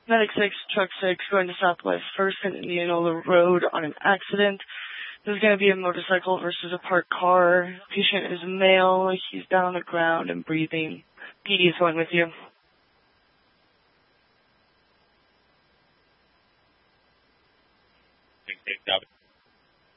Medic 6, Truck 6, going to Southwest 1st and Indianola Road on an accident. There's going to be a motorcycle versus a parked car. Patient is male. He's down on the ground and breathing. PD is going with you. Copy.